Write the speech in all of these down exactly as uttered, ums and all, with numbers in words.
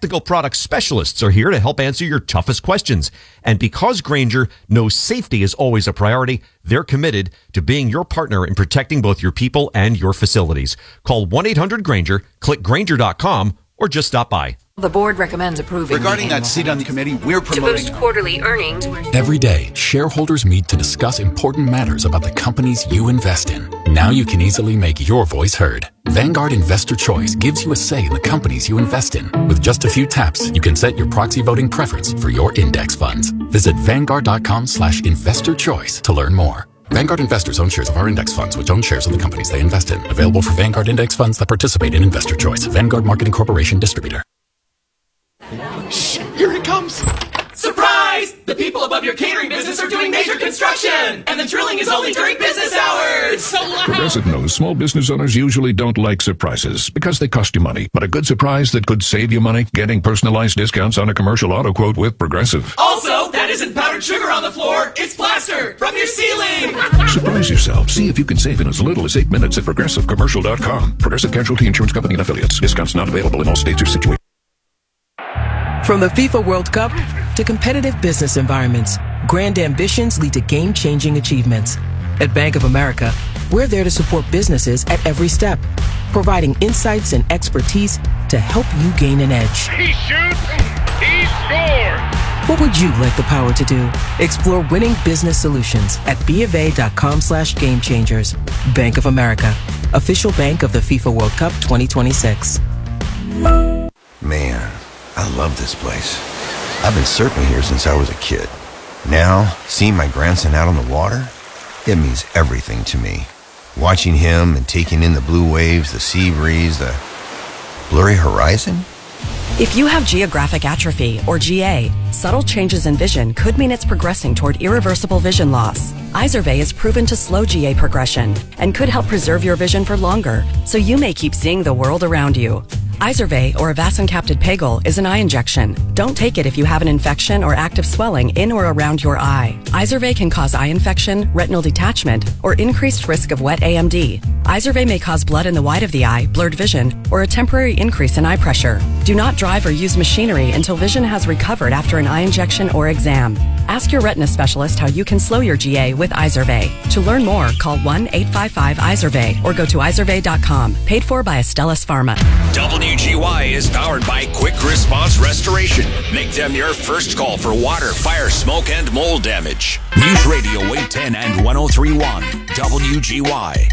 Tactical product specialists are here to help answer your toughest questions. And because Grainger knows safety is always a priority, they're committed to being your partner in protecting both your people and your facilities. Call one eight hundred Grainger, click Grainger dot com, or just stop by. The board recommends approving. Regarding that seat on the committee, we're promoting... To boost quarterly earnings. Every day, shareholders meet to discuss important matters about the companies you invest in. Now you can easily make your voice heard. Vanguard Investor Choice gives you a say in the companies you invest in. With just a few taps, you can set your proxy voting preference for your index funds. Visit Vanguard dot com slash investor choice to learn more. Vanguard investors own shares of our index funds, which own shares of the companies they invest in. Available for Vanguard index funds that participate in Investor Choice. Vanguard Marketing Corporation distributor. Shh! Here it comes! Surprise! The people above your catering business are doing major construction! And the drilling is only during business hours! It's so loud! Progressive knows small business owners usually don't like surprises because they cost you money. But a good surprise that could save you money? Getting personalized discounts on a commercial auto quote with Progressive. Also, that isn't powdered sugar on the floor, it's plaster from your ceiling! Surprise yourself. See if you can save in as little as eight minutes at Progressive Commercial dot com. Progressive Casualty Insurance Company and Affiliates. Discounts not available in all states or situations. From the FIFA World Cup to competitive business environments, grand ambitions lead to game-changing achievements. At Bank of America, we're there to support businesses at every step, providing insights and expertise to help you gain an edge. He shoots, he scores! What would you like the power to do? Explore winning business solutions at BofA.com slash game changers. Bank of America, official bank of the FIFA World Cup twenty twenty-six. Man, I love this place. I've been surfing here since I was a kid. Now, seeing my grandson out on the water, it means everything to me. Watching him and taking in the blue waves, the sea breeze, the blurry horizon. If you have geographic atrophy, or G A, subtle changes in vision could mean it's progressing toward irreversible vision loss. Izervay is proven to slow G A progression and could help preserve your vision for longer, so you may keep seeing the world around you. Izervay, or avacincaptad pegol, is an eye injection. Don't take it if you have an infection or active swelling in or around your eye. Izervay can cause eye infection, retinal detachment, or increased risk of wet A M D. Izervay may cause blood in the white of the eye, blurred vision, or a temporary increase in eye pressure. Do not drive or use machinery until vision has recovered after an eye injection or exam. Ask your retina specialist how you can slow your G A with Izervay. To learn more, call one eight five five Izervay or go to izervay dot com. Paid for by Astellas Pharma. W G Y is powered by Quick Response Restoration. Make them your first call for water, fire, smoke, and mold damage. News Radio eight ten and one oh three point one W G Y.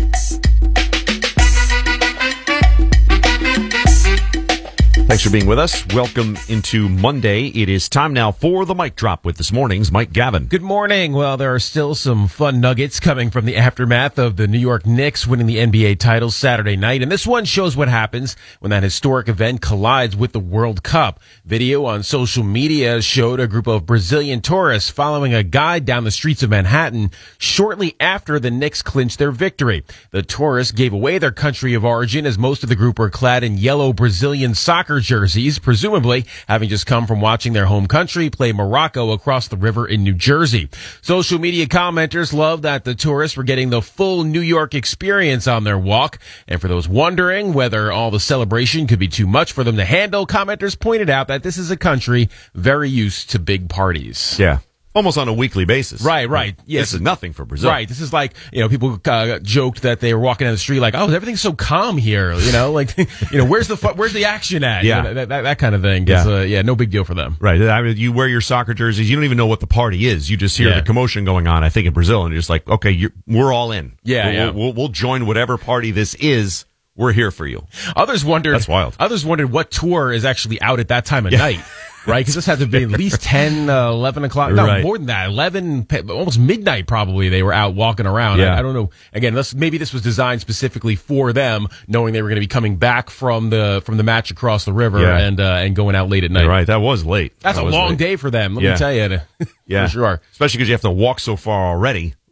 Thanks for being with us. Welcome into Monday. It is time now for the Mic Drop with this morning's Mike Gavin. Good morning. Well, there are still some fun nuggets coming from the aftermath of the New York Knicks winning the N B A title Saturday night. And this one shows what happens when that historic event collides with the World Cup. Video on social media showed a group of Brazilian tourists following a guide down the streets of Manhattan shortly after the Knicks clinched their victory. The tourists gave away their country of origin as most of the group were clad in yellow Brazilian soccer jerseys, presumably having just come from watching their home country play Morocco across the river in New Jersey. Social media commenters loved that the tourists were getting the full New York experience on their walk. And for those wondering whether all the celebration could be too much for them to handle, commenters pointed out that this is a country very used to big parties. Yeah. Almost on a weekly basis. Right, right. Yes. This is nothing for Brazil. Right. This is like, you know, people uh, joked that they were walking down the street like, oh, everything's so calm here. You know, like, you know, where's the fu- where's the action at? Yeah. You know, that, that, that kind of thing. Yeah. Uh, yeah, no big deal for them. Right. I mean, you wear your soccer jerseys. You don't even know what the party is. You just hear Yeah. the commotion going on, I think, in Brazil. And you're just like, okay, you're, we're all in. Yeah, we'll, yeah. We'll, we'll join whatever party this is. We're here for you. Others wondered. That's wild. Others wondered what tour is actually out at that time of Yeah. night. Right, because this had to be at least ten, uh, eleven o'clock. No, Right. more than that. eleven, almost midnight probably they were out walking around. Yeah. I, I don't know. Again, this, maybe this was designed specifically for them, knowing they were going to be coming back from the from the match across the river Yeah. and uh, and going out late at night. You're right. That was late. That's That a was long late. day for them, let Yeah. me tell you. Yeah. For sure. Especially because you have to walk so far already.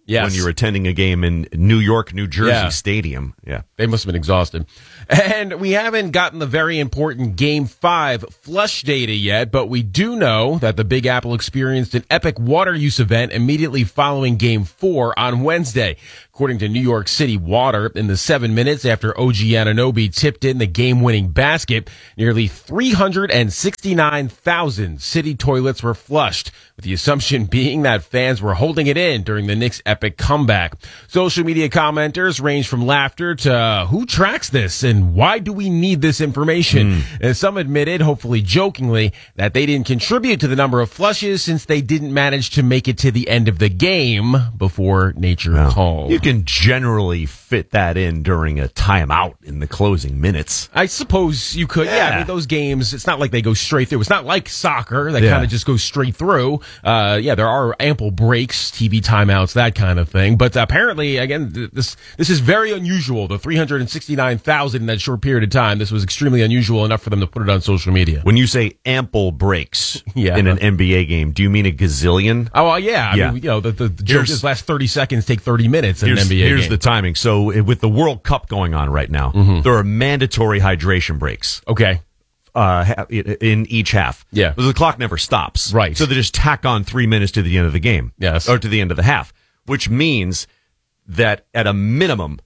Yes. when you're attending a game in New York, New Jersey Yeah. Stadium. Yeah. They must have been exhausted. And we haven't gotten the very important Game five flush data yet, but we do know that the Big Apple experienced an epic water use event immediately following Game four on Wednesday. According to New York City Water, in the seven minutes after O G Anunoby tipped in the game-winning basket, nearly three hundred sixty-nine thousand city toilets were flushed, with the assumption being that fans were holding it in during the Knicks' epic comeback. Social media commenters range from laughter to uh, who tracks this and why do we need this information? Mm. And some admitted, hopefully jokingly, that they didn't contribute to the number of flushes since they didn't manage to make it to the end of the game before nature Well, called. You can generally fit that in during a timeout in the closing minutes. I suppose you could. Yeah. Yeah. I mean, those games, it's not like they go straight through. It's not like soccer that Yeah. kind of just goes straight through. Uh, yeah, there are ample breaks, T V timeouts, that kind of thing. But apparently, again, th- this this is very unusual. The three hundred sixty-nine thousand in that short period of time, this was extremely unusual enough for them to put it on social media. When you say ample breaks Yeah. in an N B A game, do you mean a gazillion? Oh, well, yeah. I Yeah. mean, you know, the, the, the joke Here's- is last thirty seconds take thirty minutes in an Here's, N B A here's game. the timing. So uh, with the World Cup going on right now, Mhm. there are mandatory hydration breaks. Okay. Uh, ha- in each half. Yeah. But the clock never stops. Right. So they just tack on three minutes to the end of the game. Yes. Or to the end of the half, which means that at a minimum,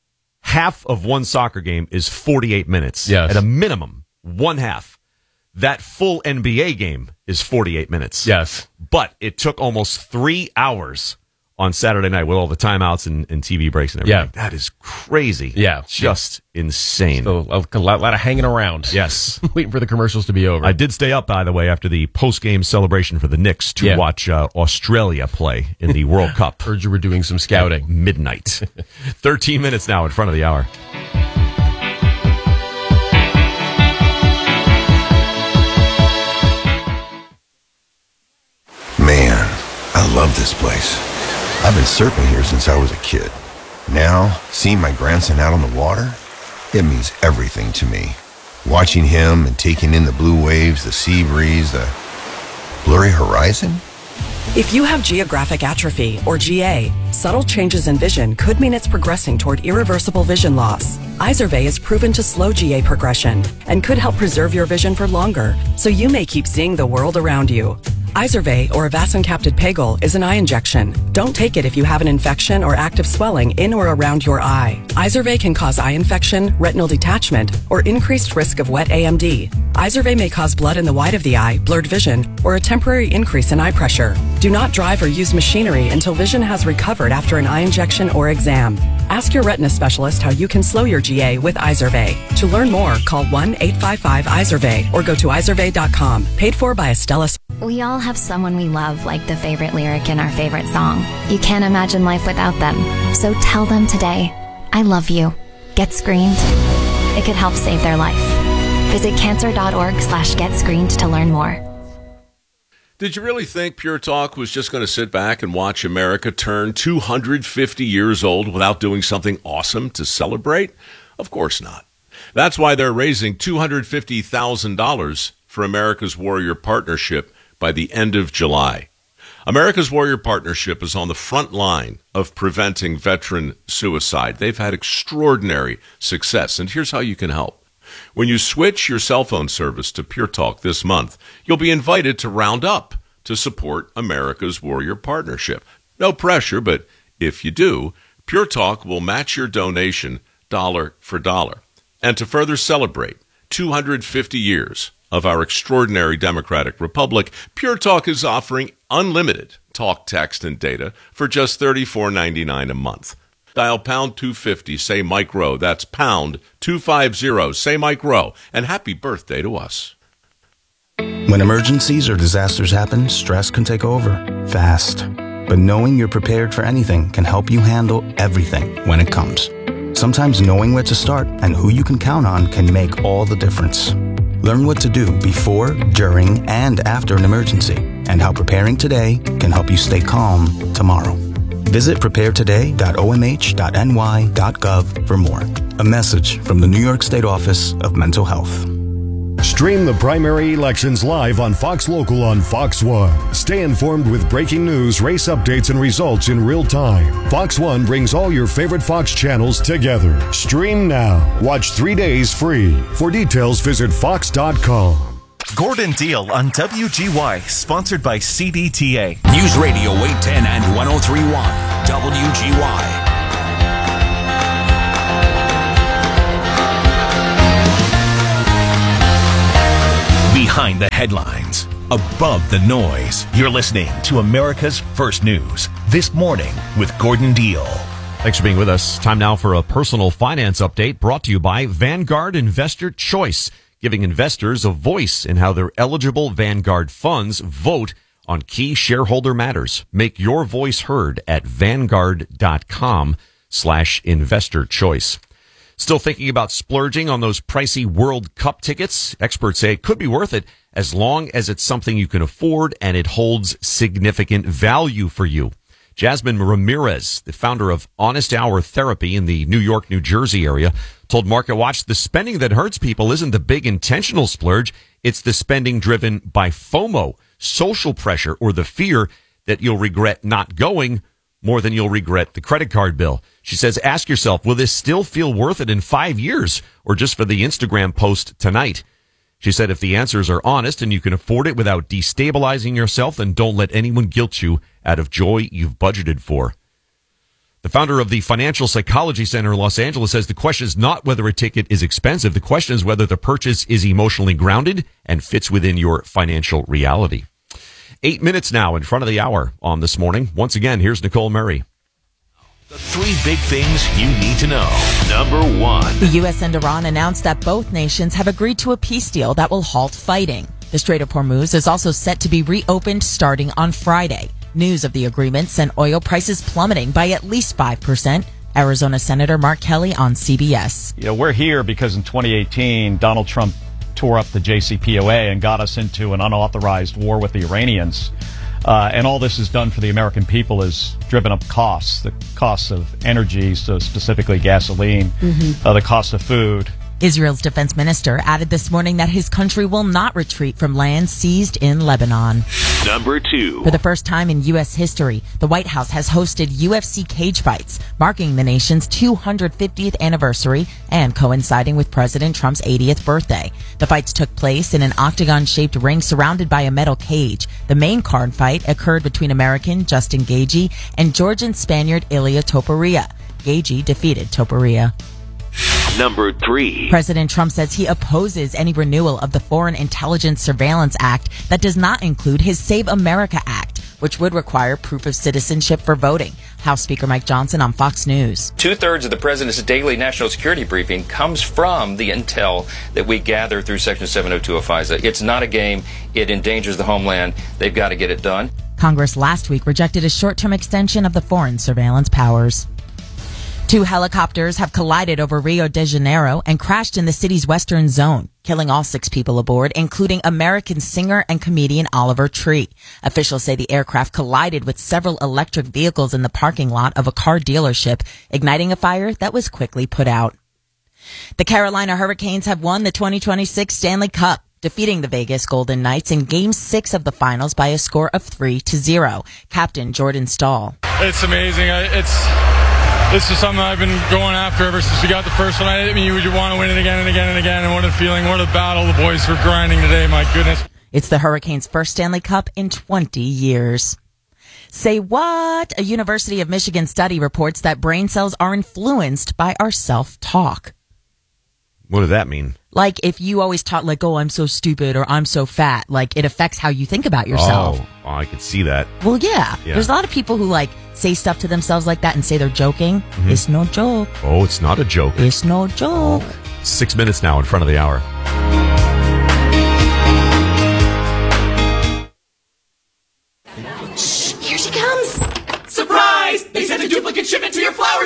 half of one soccer game is forty-eight minutes. Yes. At a minimum, one half. That full N B A game is forty-eight minutes. Yes. But it took almost three hours on Saturday night with all the timeouts and, and T V breaks and everything. Yeah. That is crazy. Yeah. Just insane. So a lot, lot of hanging around. Yes. Waiting for the commercials to be over. I did stay up, by the way, after the post-game celebration for the Knicks to Yeah. watch uh, Australia play in the World Cup. Heard you were doing some scouting. At midnight. thirteen minutes now in front of the hour. Man, I love this place. I've been surfing here since I was a kid. Now, seeing my grandson out on the water, it means everything to me. Watching him and taking in the blue waves, the sea breeze, the blurry horizon. If you have geographic atrophy, or G A, subtle changes in vision could mean it's progressing toward irreversible vision loss. Izervay is proven to slow G A progression and could help preserve your vision for longer, so you may keep seeing the world around you. Izervay, or avacincaptad pegol, is an eye injection. Don't take it if you have an infection or active swelling in or around your eye. Izervay can cause eye infection, retinal detachment, or increased risk of wet A M D. Izervay may cause blood in the white of the eye, blurred vision, or a temporary increase in eye pressure. Do not drive or use machinery until vision has recovered after an eye injection or exam. Ask your retina specialist how you can slow your G A with Izervay. To learn more, call one eight five five Izervay or go to izervay dot com. Paid for by Astellas. We all have someone we love, like the favorite lyric in our favorite song. You can't imagine life without them. So tell them today, I love you. Get screened. It could help save their life. Visit cancer.org slash get screened to learn more. Did you really think Pure Talk was just going to sit back and watch America turn two hundred fifty years old without doing something awesome to celebrate? Of course not. That's why they're raising two hundred fifty thousand dollars for America's Warrior Partnership by the end of July. America's Warrior Partnership is on the front line of preventing veteran suicide. They've had extraordinary success, and here's how you can help. When you switch your cell phone service to Pure Talk this month, you'll be invited to round up to support America's Warrior Partnership. No pressure, but if you do, Pure Talk will match your donation dollar for dollar. And to further celebrate two hundred fifty years of our extraordinary democratic republic, Pure Talk is offering unlimited talk, text, and data for just thirty-four ninety-nine a month. Dial pound two fifty, say Mike Rowe. That's pound two fifty, say Mike Rowe. And happy birthday to us. When emergencies or disasters happen, stress can take over fast. But knowing you're prepared for anything can help you handle everything when it comes. Sometimes knowing where to start and who you can count on can make all the difference. Learn what to do before, during, and after an emergency, and how preparing today can help you stay calm tomorrow. Visit prepare today dot o m h dot n y dot gov for more. A message from the New York State Office of Mental Health. Stream the primary elections live on Fox Local on Fox One. Stay informed with breaking news, race updates, and results in real time. Fox One brings all your favorite Fox channels together. Stream now. Watch three days free. For details, visit fox dot com. Gordon Deal on W G Y, sponsored by C D T A. News Radio eight ten and one oh three point one W G Y. Behind the headlines, above the noise, you're listening to America's First News This Morning with Gordon Deal. Thanks for being with us. Time now for a personal finance update brought to you by Vanguard Investor Choice, giving investors a voice in how their eligible Vanguard funds vote on key shareholder matters. Make your voice heard at vanguard.com slash investor choice. Still thinking about splurging on those pricey World Cup tickets? Experts say it could be worth it as long as it's something you can afford and it holds significant value for you. Jasmine Ramirez, the founder of Honest Hour Therapy in the New York, New Jersey area, told Market Watch the spending that hurts people isn't the big intentional splurge. It's the spending driven by FOMO, social pressure, or the fear that you'll regret not going more than you'll regret the credit card bill. She says, ask yourself, will this still feel worth it in five years or just for the Instagram post tonight? She said, if the answers are honest and you can afford it without destabilizing yourself, then don't let anyone guilt you out of joy you've budgeted for. The founder of the Financial Psychology Center in Los Angeles says the question is not whether a ticket is expensive. The question is whether the purchase is emotionally grounded and fits within your financial reality. Eight minutes now in front of the hour on This Morning. Once again, here's Nicole Murray. The three big things you need to know. Number one. The U S and Iran announced that both nations have agreed to a peace deal that will halt fighting. The Strait of Hormuz is also set to be reopened starting on Friday. News of the agreement sent oil prices plummeting by at least five percent. Arizona Senator Mark Kelly on C B S. You know, we're here because in twenty eighteen, Donald Trump tore up the J C P O A and got us into an unauthorized war with the Iranians. Uh, and all this is done for the American people has driven up costs, the costs of energy, so specifically gasoline, mm-hmm. uh, the cost of food. Israel's defense minister added this morning that his country will not retreat from land seized in Lebanon. Number two. For the first time in U S history, the White House has hosted U F C cage fights, marking the nation's two hundred fiftieth anniversary and coinciding with President Trump's eightieth birthday. The fights took place in an octagon-shaped ring surrounded by a metal cage. The main card fight occurred between American Justin Gaethje and Georgian Spaniard Ilia Topuria. Gaethje defeated Topuria. Number three. President Trump says he opposes any renewal of the Foreign Intelligence Surveillance Act that does not include his Save America Act, which would require proof of citizenship for voting. House Speaker Mike Johnson on Fox News. Two-thirds of the president's daily national security briefing comes from the intel that we gather through Section seven oh two of FISA. It's not a game. It endangers the homeland. They've got to get it done. Congress last week rejected a short-term extension of the foreign surveillance powers. Two helicopters have collided over Rio de Janeiro and crashed in the city's western zone, killing all six people aboard, including American singer and comedian Oliver Tree. Officials say the aircraft collided with several electric vehicles in the parking lot of a car dealership, igniting a fire that was quickly put out. The Carolina Hurricanes have won the twenty twenty-six Stanley Cup, defeating the Vegas Golden Knights in Game six of the finals by a score of three to zero. Captain Jordan Stahl. It's amazing. I, it's... This is something I've been going after ever since we got the first one. I mean, you would want to win it again and again and again. And what a feeling, what a battle the boys were grinding today. My goodness. It's the Hurricanes' first Stanley Cup in twenty years. Say what? A University of Michigan study reports that brain cells are influenced by our self-talk. What does that mean? Like if you always talk like, oh, I'm so stupid or I'm so fat, like it affects how you think about yourself. Oh, oh I could see that. Well, yeah. yeah. There's a lot of people who like say stuff to themselves like that and say they're joking. Mm-hmm. It's no joke. Oh, it's not a joke. It's no joke. Oh. Six minutes now in front of the hour. Shh, here she comes. Surprise! They sent a duplicate shipment to your flower shop.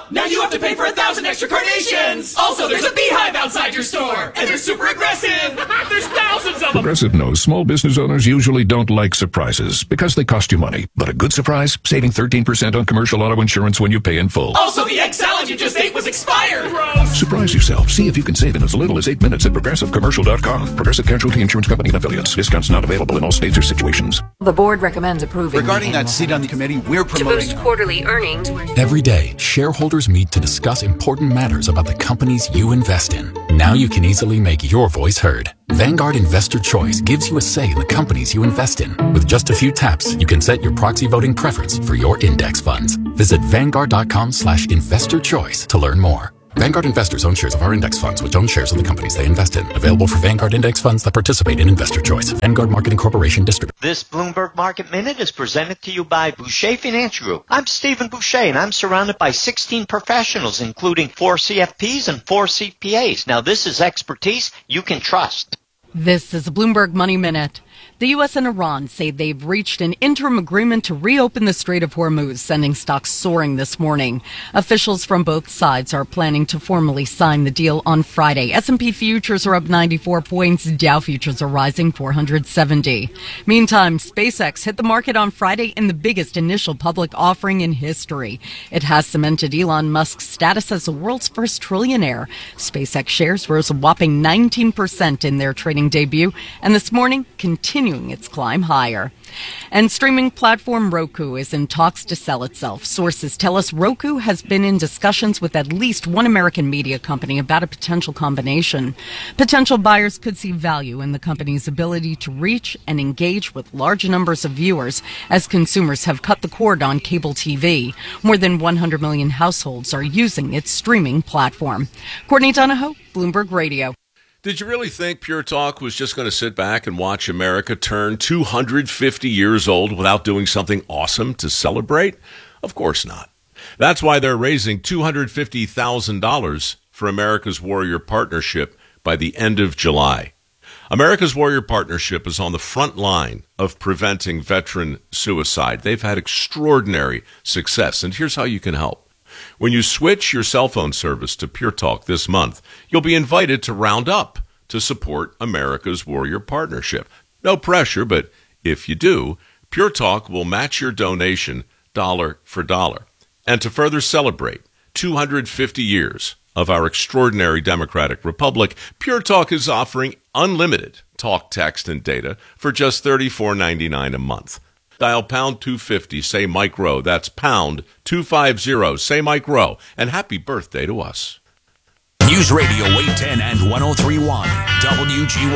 up! Now you have to pay for a thousand extra carnations! Also, there's a beehive outside your store! And they're super aggressive! There's thousands of them! Progressive knows small business owners usually don't like surprises because they cost you money. But a good surprise? Saving thirteen percent on commercial auto insurance when you pay in full. Also, the egg salad you just ate was expired! Gross! Surprise yourself. See if you can save in as little as eight minutes at progressive commercial dot com. Progressive Casualty Insurance Company and affiliates. Discounts not available in all states or situations. The board recommends approving. Regarding that seat on the committee, we're to promoting boost quarterly earnings. Every day, shareholders meet to discuss important matters about the companies you invest in. Now you can easily make your voice heard. Vanguard Investor Choice gives you a say in the companies you invest in. With just a few taps, you can set your proxy voting preference for your index funds. Visit vanguard dot com slash investor choice to learn more. Vanguard investors own shares of our index funds, which own shares of the companies they invest in. Available for Vanguard index funds that participate in Investor Choice. Vanguard Marketing Corporation distributor. This Bloomberg Market Minute is presented to you by Boucher Financial Group. I'm Stephen Boucher, and I'm surrounded by sixteen professionals, including four C F Ps and four C P As. Now, this is expertise you can trust. This is a Bloomberg Money Minute. The U S and Iran say they've reached an interim agreement to reopen the Strait of Hormuz, sending stocks soaring this morning. Officials from both sides are planning to formally sign the deal on Friday. S and P futures are up ninety-four points. Dow futures are rising four hundred seventy. Meantime, SpaceX hit the market on Friday in the biggest initial public offering in history. It has cemented Elon Musk's status as the world's first trillionaire. SpaceX shares rose a whopping nineteen percent in their trading debut, and this morning continuing its climb higher. And streaming platform Roku is in talks to sell itself. Sources tell us Roku has been in discussions with at least one American media company about a potential combination. Potential buyers could see value in the company's ability to reach and engage with large numbers of viewers as consumers have cut the cord on cable T V. More than one hundred million households are using its streaming platform. Courtney Donahoe, Bloomberg Radio. Did you really think Pure Talk was just going to sit back and watch America turn two hundred fifty years old without doing something awesome to celebrate? Of course not. That's why they're raising two hundred fifty thousand dollars for America's Warrior Partnership by the end of July. America's Warrior Partnership is on the front line of preventing veteran suicide. They've had extraordinary success, and here's how you can help. When you switch your cell phone service to Pure Talk this month, you'll be invited to round up to support America's Warrior Partnership. No pressure, but if you do, Pure Talk will match your donation dollar for dollar. And to further celebrate two hundred fifty years of our extraordinary democratic republic, Pure Talk is offering unlimited talk, text, and data for just thirty-four ninety-nine a month. Dial pound two fifty, say Mike Rowe. That's pound two fifty, say Mike Rowe. And happy birthday to us. News Radio eight ten and one oh three point one W G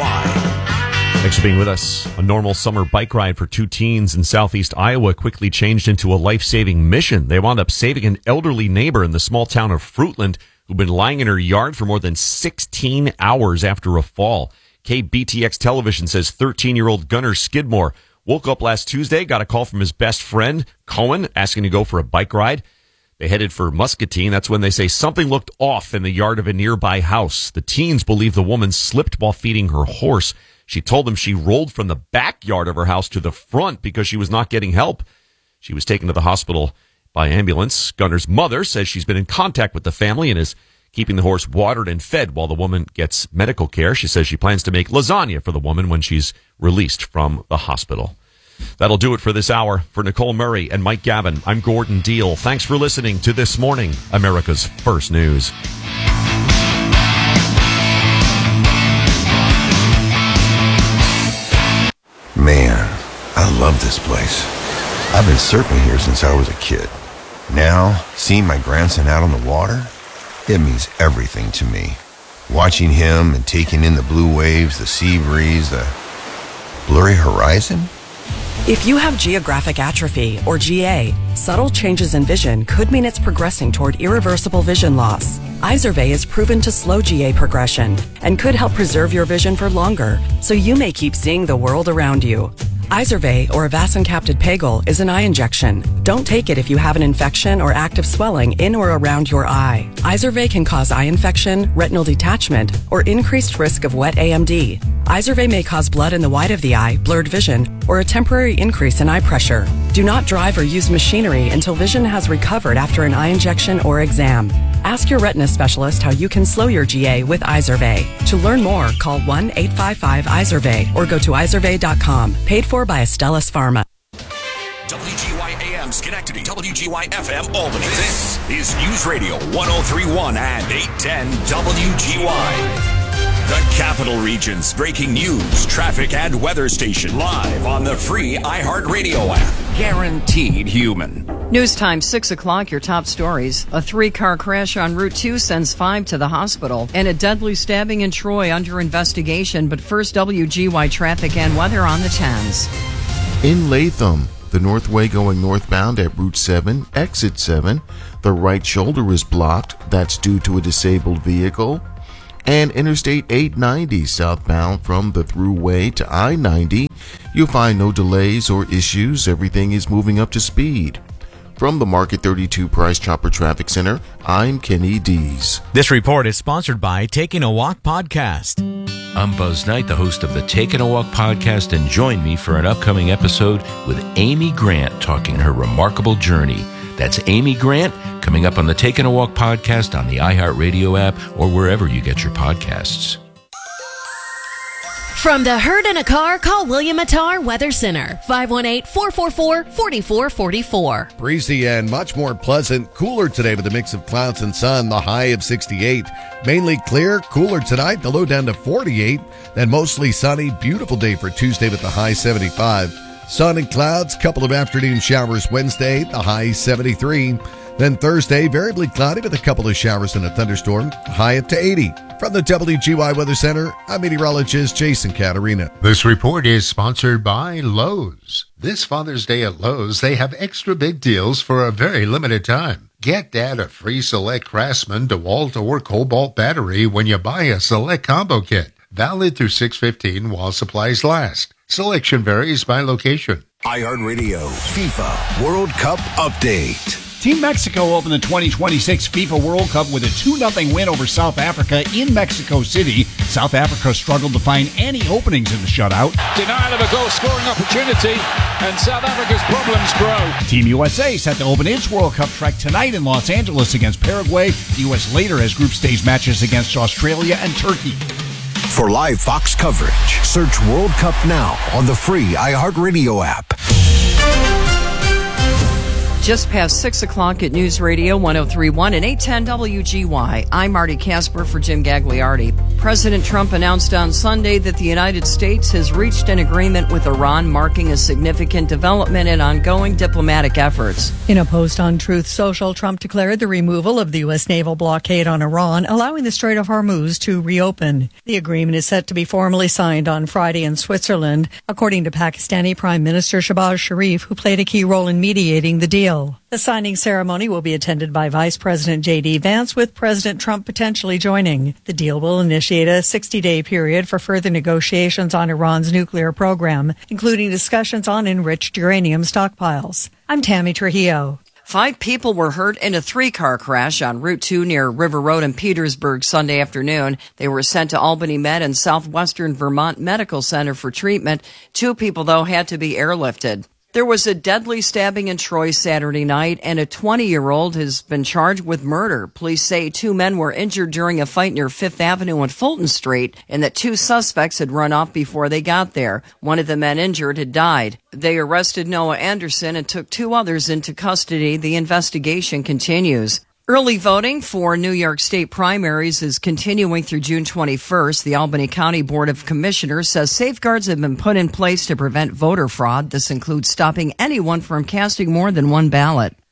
Y. Thanks for being with us. A normal summer bike ride for two teens in southeast Iowa quickly changed into a life-saving mission. They wound up saving an elderly neighbor in the small town of Fruitland who'd been lying in her yard for more than sixteen hours after a fall. K B T X Television says thirteen-year-old Gunnar Skidmore woke up last Tuesday, got a call from his best friend, Cohen, asking to go for a bike ride. They headed for Muscatine. That's when they say something looked off in the yard of a nearby house. The teens believe the woman slipped while feeding her horse. She told them she rolled from the backyard of her house to the front because she was not getting help. She was taken to the hospital by ambulance. Gunnar's mother says she's been in contact with the family and is keeping the horse watered and fed while the woman gets medical care. She says she plans to make lasagna for the woman when she's released from the hospital. That'll do it for this hour. For Nicole Murray and Mike Gavin, I'm Gordon Deal. Thanks for listening to This Morning, America's First News. Man, I love this place. I've been surfing here since I was a kid. Now, seeing my grandson out on the water, it means everything to me. Watching him and taking in the blue waves, the sea breeze, the blurry horizon. If you have geographic atrophy, or G A, subtle changes in vision could mean it's progressing toward irreversible vision loss. Izervay is proven to slow G A progression and could help preserve your vision for longer, so you may keep seeing the world around you. Izervay, or avacincaptad pegol, is an eye injection. Don't take it if you have an infection or active swelling in or around your eye. Izervay can cause eye infection, retinal detachment, or increased risk of wet A M D. Izervay may cause blood in the white of the eye, blurred vision, or a temporary increase in eye pressure. Do not drive or use machinery until vision has recovered after an eye injection or exam. Ask your retina specialist how you can slow your G A with Izervay. To learn more, call one eight five five Izervay or go to izervay dot com. Paid for by Astellas Pharma. W G Y A M Schenectady, W G Y F M Albany. This is News Radio one oh three point one and eight ten W G Y. The Capital Region's breaking news, traffic, and weather station live on the free iHeartRadio app. Guaranteed human. News time, six o'clock, your top stories. A three-car crash on Route two sends five to the hospital, and a deadly stabbing in Troy under investigation. But first, W G Y traffic and weather on the tens. In Latham, the northway going northbound at Route seven, exit seven, the right shoulder is blocked. That's due to a disabled vehicle. And Interstate eight ninety southbound from the Thruway to I ninety, you'll find no delays or issues. Everything is moving up to speed. From the Market thirty-two Price Chopper Traffic Center, I'm Kenny Dees. This report is sponsored by Taking a Walk Podcast. I'm Buzz Knight, the host of the Taking a Walk podcast, and join me for an upcoming episode with Amy Grant talking her remarkable journey. That's Amy Grant, coming up on the Taking a Walk podcast on the iHeartRadio app or wherever you get your podcasts. From the Herd in a Car, call William Attar Weather Center, five one eight, four four four, four four four four. Breezy and much more pleasant, cooler today with a mix of clouds and sun, the high of sixty-eight. Mainly clear, cooler tonight, the low down to forty-eight. Then mostly sunny, beautiful day for Tuesday with the high seventy-five. Sun and clouds, couple of afternoon showers Wednesday, the high seventy-three. Then Thursday, variably cloudy with a couple of showers and a thunderstorm, high up to eighty. From the W G Y Weather Center, I'm meteorologist Jason Caterina. This report is sponsored by Lowe's. This Father's Day at Lowe's, they have extra big deals for a very limited time. Get Dad a free Select Craftsman DeWalt or Cobalt battery when you buy a Select Combo Kit. Valid through six fifteen while supplies last. Selection varies by location. iHeartRadio FIFA World Cup Update. Team Mexico opened the twenty twenty-six FIFA World Cup with a two nothing win over South Africa in Mexico City. South Africa struggled to find any openings in the shutout. Denial of a goal-scoring opportunity, and South Africa's problems grow. Team U S A set to open its World Cup trek tonight in Los Angeles against Paraguay. The U S later has group stage matches against Australia and Turkey. For live Fox coverage, search World Cup now on the free iHeartRadio app. Just past six o'clock at News Radio one oh three point one and eight ten W G Y. I'm Marty Casper for Jim Gagliardi. President Trump announced on Sunday that the United States has reached an agreement with Iran, marking a significant development in ongoing diplomatic efforts. In a post on Truth Social, Trump declared the removal of the U S naval blockade on Iran, allowing the Strait of Hormuz to reopen. The agreement is set to be formally signed on Friday in Switzerland, according to Pakistani Prime Minister Shehbaz Sharif, who played a key role in mediating the deal. The signing ceremony will be attended by Vice President J D Vance, with President Trump potentially joining. The deal will initiate a sixty-day period for further negotiations on Iran's nuclear program, including discussions on enriched uranium stockpiles. I'm Tammy Trujillo. Five people were hurt in a three-car crash on Route two near River Road in Petersburg Sunday afternoon. They were sent to Albany Med and Southwestern Vermont Medical Center for treatment. Two people, though, had to be airlifted. There was a deadly stabbing in Troy Saturday night, and a twenty-year-old has been charged with murder. Police say two men were injured during a fight near Fifth Avenue and Fulton Street, and that two suspects had run off before they got there. One of the men injured had died. They arrested Noah Anderson and took two others into custody. The investigation continues. Early voting for New York State primaries is continuing through June twenty-first. The Albany County Board of Commissioners says safeguards have been put in place to prevent voter fraud. This includes stopping anyone from casting more than one ballot.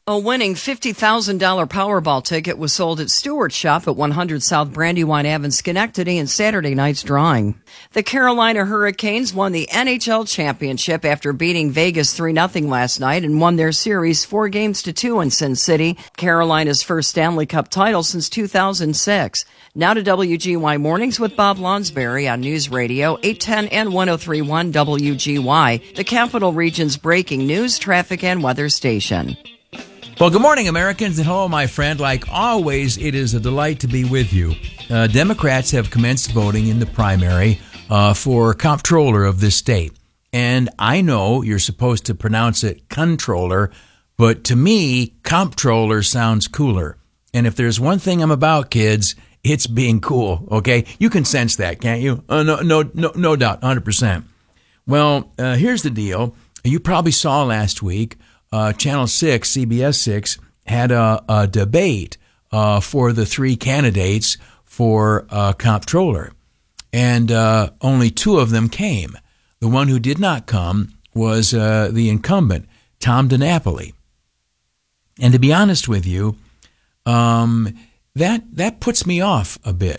A winning fifty thousand dollars Powerball ticket was sold at Stewart's Shop at one hundred South Brandywine Avenue, Schenectady in Saturday night's drawing. The Carolina Hurricanes won the N H L championship after beating Vegas three nothing last night and won their series four games to two in Sin City, Carolina's first Stanley Cup title since two thousand six. Now to W G Y Mornings with Bob Lonsberry on News Radio eight ten and ten thirty-one W G Y, the Capital Region's breaking news, traffic, and weather station. Well, good morning, Americans, and hello, my friend. Like always, it is a delight to be with you. Uh, Democrats have commenced voting in the primary uh, for comptroller of this state. And I know you're supposed to pronounce it controller, but to me, comptroller sounds cooler. And if there's one thing I'm about, kids, it's being cool, okay? You can sense that, can't you? Uh, no, no, no, no doubt, one hundred percent. Well, uh, here's the deal. You probably saw last week, Uh, Channel six, C B S six, had a, a debate uh, for the three candidates for uh, comptroller, and uh, only two of them came. The one who did not come was uh, the incumbent, Tom DiNapoli. And to be honest with you, um, that that puts me off a bit.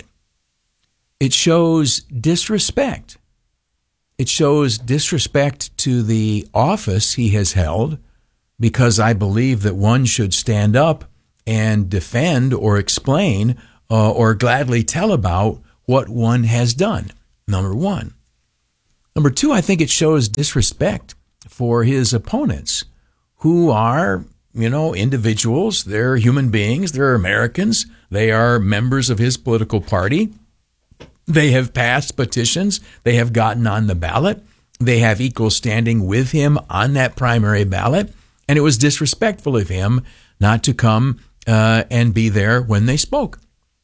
It shows disrespect. It shows disrespect to the office he has held, because I believe that one should stand up and defend or explain uh, or gladly tell about what one has done, number one. Number two, I think it shows disrespect for his opponents, who are, you know, individuals. They're human beings. They're Americans. They are members of his political party. They have passed petitions. They have gotten on the ballot. They have equal standing with him on that primary ballot. And it was disrespectful of him not to come uh, and be there when they spoke.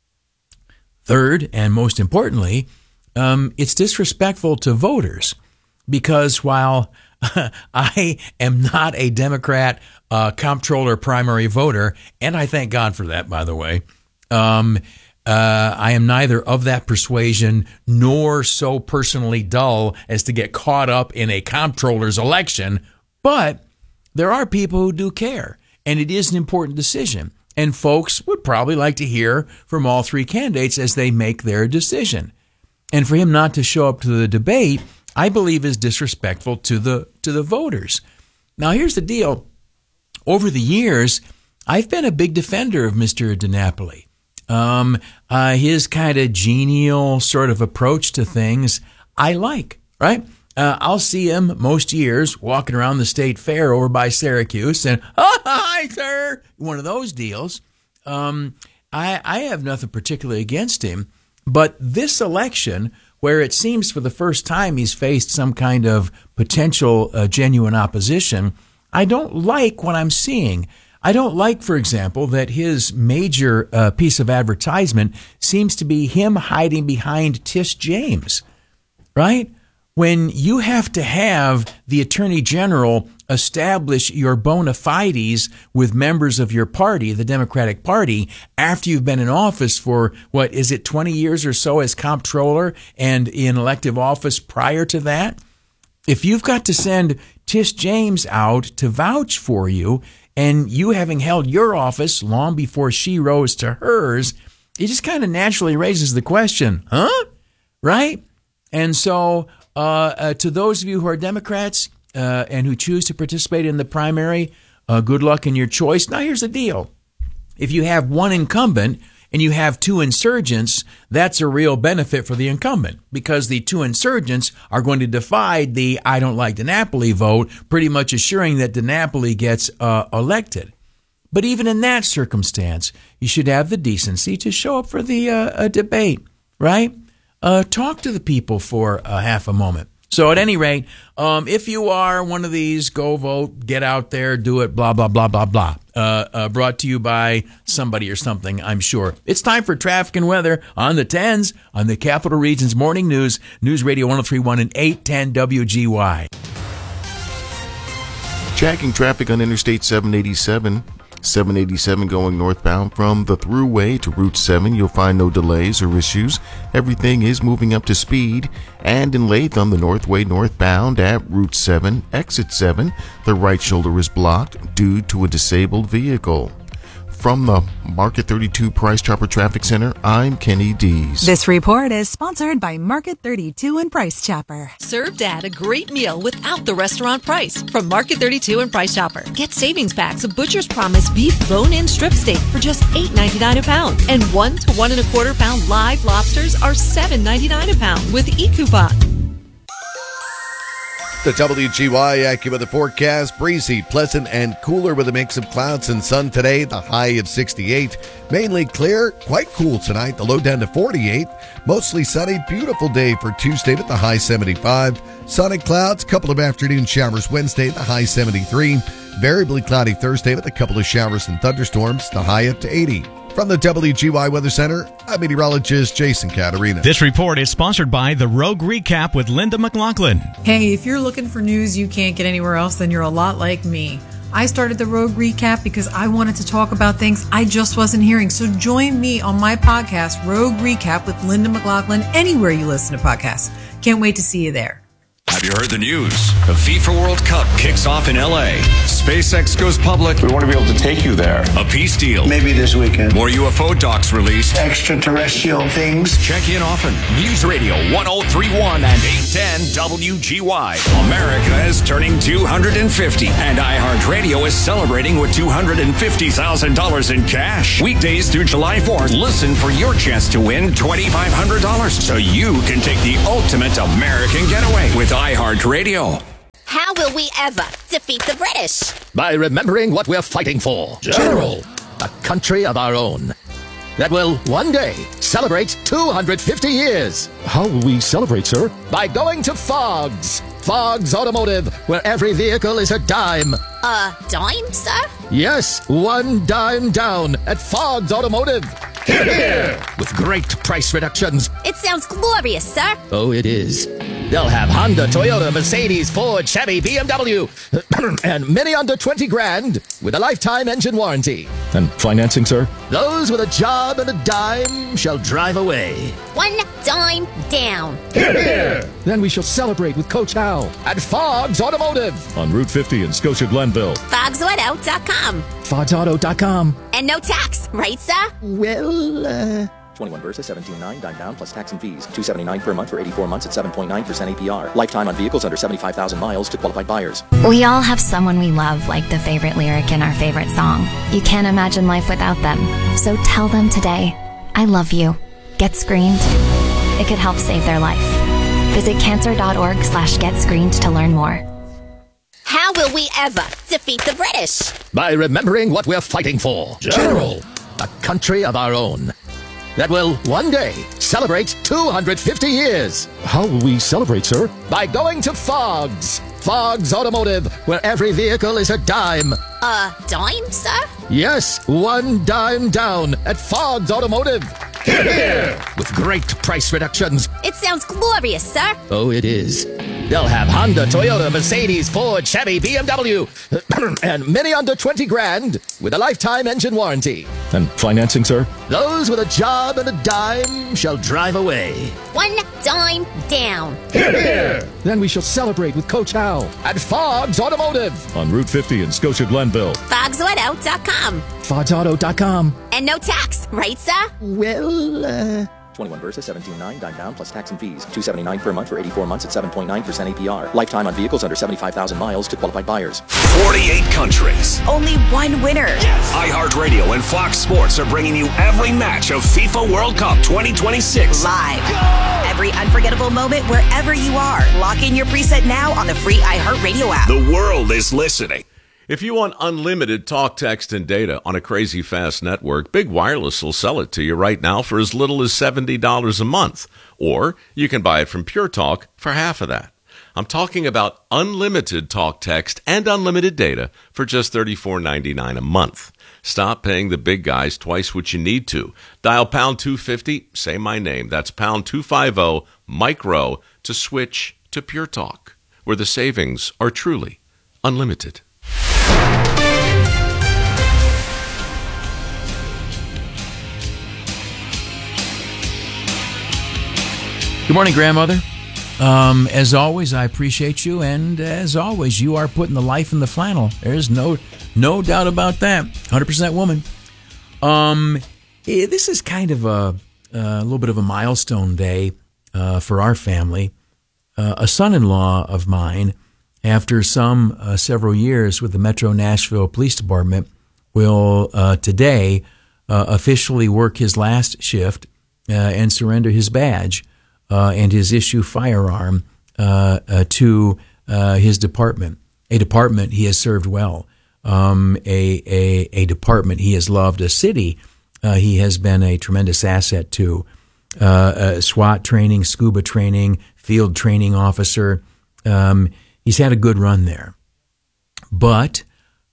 Third, and most importantly, um, it's disrespectful to voters, because while I am not a Democrat uh, comptroller primary voter, and I thank God for that, by the way, um, uh, I am neither of that persuasion nor so personally dull as to get caught up in a comptroller's election, but there are people who do care, and it is an important decision. And folks would probably like to hear from all three candidates as they make their decision. And for him not to show up to the debate, I believe is disrespectful to the to the voters. Now, here's the deal. Over the years, I've been a big defender of Mister DiNapoli. Um, uh, his kind of genial sort of approach to things, I like, right? Uh, I'll see him most years walking around the state fair over by Syracuse and, oh, hi, sir, one of those deals. Um, I, I have nothing particularly against him, but this election, where it seems for the first time he's faced some kind of potential uh, genuine opposition, I don't like what I'm seeing. I don't like, for example, that his major uh, piece of advertisement seems to be him hiding behind Tish James, right? When you have to have the Attorney General establish your bona fides with members of your party, the Democratic Party, after you've been in office for, what, is it twenty years or so as comptroller and in elective office prior to that? If you've got to send Tish James out to vouch for you, and you having held your office long before she rose to hers, it just kind of naturally raises the question, huh? Right? And so Uh, uh, to those of you who are Democrats uh, and who choose to participate in the primary, uh, good luck in your choice. Now, here's the deal. If you have one incumbent and you have two insurgents, that's a real benefit for the incumbent, because the two insurgents are going to divide the I don't like DiNapoli vote, pretty much assuring that DiNapoli gets uh, elected. But even in that circumstance, you should have the decency to show up for the uh, debate, right? Uh, talk to the people for uh, half a moment. So at any rate, um, if you are one of these, go vote, get out there, do it, blah, blah, blah, blah, blah. Uh, uh, brought to you by somebody or something, I'm sure. It's time for traffic and weather on the tens on the Capital Region's Morning News, News Radio ten thirty-one and eight ten W G Y. Tracking traffic on Interstate seven eighty-seven. seven eighty-seven going northbound from the Thruway to Route seven. You'll find no delays or issues. Everything is moving up to speed. And in Latham, the Northway northbound at Route seven, exit seven, the right shoulder is blocked due to a disabled vehicle. From the Market thirty-two Price Chopper Traffic Center, I'm Kenny Dees. This report is sponsored by Market thirty-two and Price Chopper. Serve Dad a great meal without the restaurant price from Market thirty-two and Price Chopper. Get savings packs of Butcher's Promise beef bone-in strip steak for just eight ninety-nine a pound, and one to one and a quarter pound live lobsters are seven ninety-nine a pound with e-coupon. The W G Y AccuWeather forecast, breezy, pleasant, and cooler with a mix of clouds and sun today. The high of sixty-eight. Mainly clear, quite cool tonight. The low down to forty-eight. Mostly sunny, beautiful day for Tuesday with the high seventy-five. Sunny clouds, couple of afternoon showers Wednesday, the high seventy-three. Variably cloudy Thursday with a couple of showers and thunderstorms, the high up to eighty. From the W G Y Weather Center, I'm meteorologist Jason Caterina. This report is sponsored by The Rogue Recap with Linda McLaughlin. Hey, if you're looking for news you can't get anywhere else, then you're a lot like me. I started The Rogue Recap because I wanted to talk about things I just wasn't hearing. So join me on my podcast, Rogue Recap with Linda McLaughlin, anywhere you listen to podcasts. Can't wait to see you there. Have you heard the news? The FIFA World Cup kicks off in L A. SpaceX goes public. We want to be able to take you there. A peace deal. Maybe this weekend. More U F O docs released. Extraterrestrial things. Check in often. News Radio one oh three point one and eight ten W G Y. America is turning two hundred fifty, and iHeartRadio is celebrating with two hundred fifty thousand dollars in cash. Weekdays through July fourth, listen for your chance to win twenty-five hundred dollars so you can take the ultimate American getaway with iHeartRadio. How will we ever defeat the British? By remembering what we're fighting for. General. A country of our own that will one day celebrate two hundred fifty years. How will we celebrate, sir? By going to Fogg's. Fogg's Automotive, where every vehicle is a dime. A dime, sir? Yes, one dime down at Fogg's Automotive. Hear, hear. With great price reductions. It sounds glorious, sir. Oh, it is. They'll have Honda, Toyota, Mercedes, Ford, Chevy, B M W, and many under twenty grand with a lifetime engine warranty. And financing, sir? Those with a job and a dime shall drive away. One dime down. Hear, hear. Then we shall celebrate with Coach Hal at Fogg's Automotive. On Route fifty in Scotia Glenville. Fogs Auto dot com. Fogs Auto dot com. And no tax, right, sir? Well, uh... twenty-one Versa, seventeen nine, dime down plus tax and fees. two seventy-nine per month for eighty-four months at seven point nine percent A P R. Lifetime on vehicles under seventy-five thousand miles to qualified buyers. We all have someone we love, like the favorite lyric in our favorite song. You can't imagine life without them. So tell them today, I love you. Get screened. It could help save their life. Visit cancer.org slash get screened to learn more. How will we ever defeat the British? By remembering what we're fighting for. General. A country of our own that will one day celebrate two hundred fifty years. How will we celebrate, sir? By going to Fogg's. Fogg's Automotive, where every vehicle is a dime. A dime, sir? Yes, one dime down at Fogg's Automotive. Hear, hear. With great price reductions. It sounds glorious, sir. Oh, it is. They'll have Honda, Toyota, Mercedes, Ford, Chevy, B M W, and many under twenty grand with a lifetime engine warranty. And financing, sir? Those with a job and a dime shall drive away. One dime down. Hear, hear. Then we shall celebrate with Coach Hal at Fogg's Automotive. On Route fifty in Scotia Glenville. Fogs Auto dot com. Fogs Auto dot com. And no tax, right, sir? Well, uh... twenty-one Versa, seventeen nine, dime down plus tax and fees. two seventy-nine per month for eighty-four months at seven point nine percent A P R. Lifetime on vehicles under seventy-five thousand miles to qualified buyers. forty-eight countries. Only one winner. Yes. iHeartRadio and Fox Sports are bringing you every match of FIFA World Cup twenty twenty-six. Live. Go! Every unforgettable moment wherever you are. Lock in your preset now on the free iHeartRadio app. The world is listening. If you want unlimited talk, text, and data on a crazy fast network, Big Wireless will sell it to you right now for as little as seventy dollars a month. Or you can buy it from Pure Talk for half of that. I'm talking about unlimited talk, text, and unlimited data for just thirty-four ninety-nine a month. Stop paying the big guys twice what you need to. Dial pound two fifty, say my name. That's pound two fifty, micro, to switch to Pure Talk, where the savings are truly unlimited. Good morning, grandmother. Um, as always, I appreciate you, and as always, you are putting the life in the flannel. There's no no doubt about that. one hundred percent woman. Um, eh, this is kind of a, a little bit of a milestone day uh, for our family. Uh, a son-in-law of mine, after some uh, several years with the Metro Nashville Police Department, will uh, today uh, officially work his last shift uh, and surrender his badge uh, and his issue firearm uh, uh, to uh, his department, a department he has served well, um, a, a, a department he has loved, a city uh, he has been a tremendous asset to, uh, uh, SWAT training, scuba training, field training officer. Um, he's had a good run there. But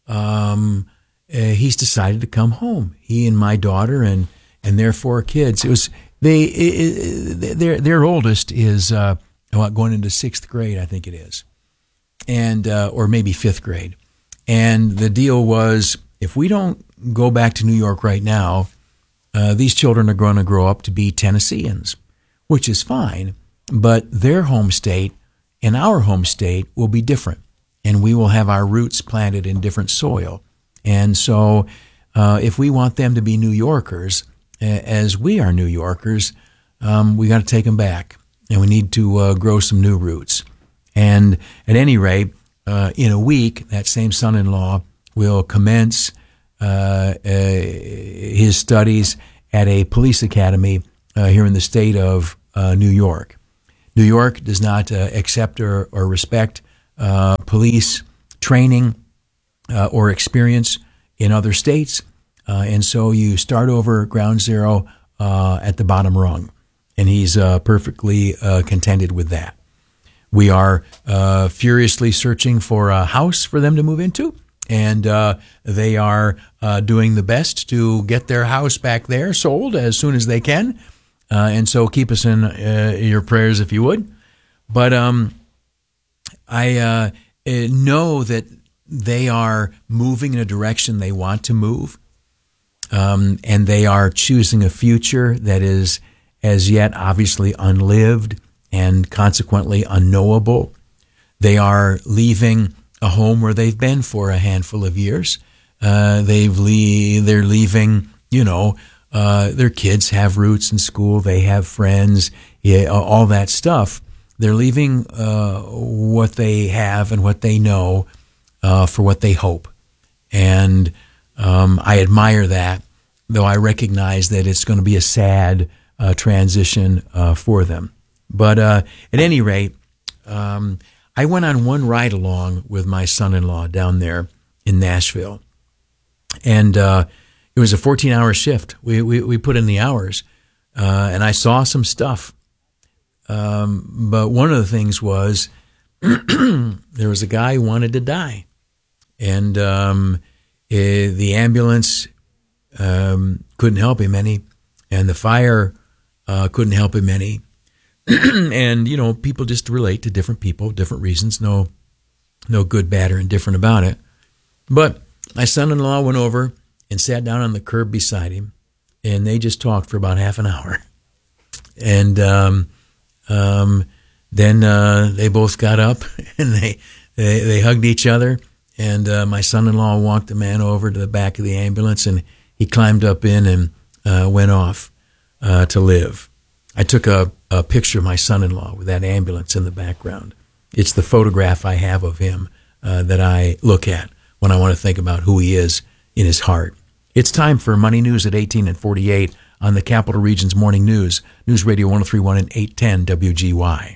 um, uh, he's decided to come home. He and my daughter and, and their four kids. It was they it, it, their their oldest is uh, going into sixth grade, I think it is, and uh, or maybe fifth grade. And the deal was, if we don't go back to New York right now, uh, these children are going to grow up to be Tennesseans, which is fine. But their home state and our home state will be different, and we will have our roots planted in different soil. And so uh, if we want them to be New Yorkers, uh, as we are New Yorkers, um, we got to take them back, and we need to uh, grow some new roots. And at any rate, uh, in a week, that same son-in-law will commence uh, uh, his studies at a police academy uh, here in the state of uh, New York. New York does not uh, accept or, or respect uh, police training uh, or experience in other states, uh, and so you start over ground zero uh, at the bottom rung, and he's uh, perfectly uh, contented with that. We are uh, furiously searching for a house for them to move into, and uh, they are uh, doing the best to get their house back there sold as soon as they can. Uh, and so keep us in uh, your prayers if you would. But um, I uh, know that they are moving in a direction they want to move. Um, and they are choosing a future that is as yet obviously unlived and consequently unknowable. They are leaving a home where they've been for a handful of years. Uh, they've le- they're leaving, you know, Uh, their kids have roots in school. They have friends, yeah, all that stuff. They're leaving uh, what they have and what they know uh, for what they hope. And um, I admire that, though I recognize that it's going to be a sad uh, transition uh, for them. But uh, at any rate, um, I went on one ride along with my son-in-law down there in Nashville. And uh it was a fourteen-hour shift. We, we we put in the hours, uh, and I saw some stuff. Um, but one of the things was there was a guy who wanted to die, and um, eh, the ambulance um, couldn't help him any, and the fire uh, couldn't help him any. And you know, people just relate to different people, different reasons. No, no good, bad, or indifferent about it. But my son-in-law went over and sat down on the curb beside him, and they just talked for about half an hour. And um, um, then uh, they both got up, and they, they they hugged each other, and uh, my son-in-law walked the man over to the back of the ambulance, and he climbed up in and uh, went off uh, to live. I took a, a picture of my son-in-law with that ambulance in the background. It's the photograph I have of him uh, that I look at when I want to think about who he is in his heart. It's time for Money News at eighteen and forty-eight on the Capital Region's Morning News. News Radio one oh three point one and eight ten W G Y.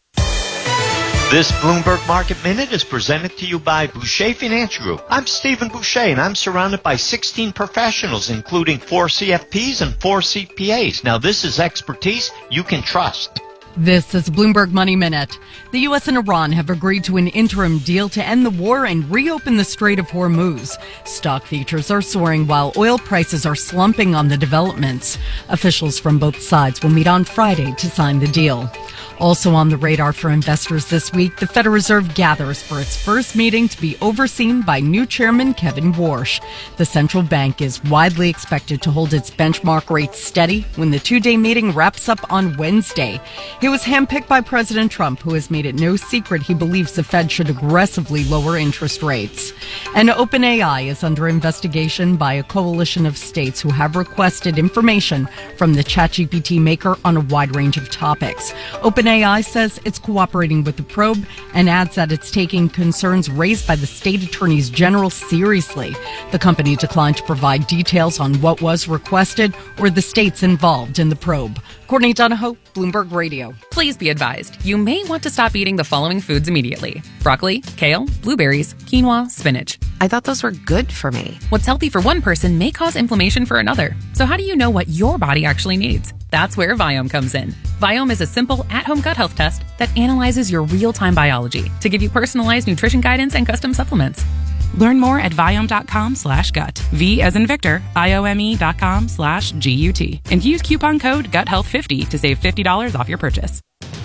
This Bloomberg Market Minute is presented to you by Boucher Finance Group. I'm Stephen Boucher, and I'm surrounded by sixteen professionals, including four C F Ps and four C P As. Now, this is expertise you can trust. This is Bloomberg Money Minute. The U S and Iran have agreed to an interim deal to end the war and reopen the Strait of Hormuz. Stock futures are soaring while oil prices are slumping on the developments. Officials from both sides will meet on Friday to sign the deal. Also on the radar for investors this week, the Federal Reserve gathers for its first meeting to be overseen by new chairman Kevin Warsh. The central bank is widely expected to hold its benchmark rate steady when the two-day meeting wraps up on Wednesday. He was handpicked by President Trump, who has made it no secret he believes the Fed should aggressively lower interest rates. And OpenAI is under investigation by a coalition of states who have requested information from the ChatGPT maker on a wide range of topics. OpenAI says it's cooperating with the probe and adds that it's taking concerns raised by the state attorneys general seriously. The company declined to provide details on what was requested or the states involved in the probe. Courtney Donahoe, Bloomberg Radio. Please be advised, you may want to stop eating the following foods immediately. Broccoli, kale, blueberries, quinoa, spinach. I thought those were good for me. What's healthy for one person may cause inflammation for another. So how do you know what your body actually needs? That's where Viome comes in. Viome is a simple, at-home gut health test that analyzes your real-time biology to give you personalized nutrition guidance and custom supplements. Learn more at Viome.com slash gut. V as in Victor, I-O-M-E dot com slash G-U-T. And use coupon code gut health fifty to save fifty dollars off your purchase.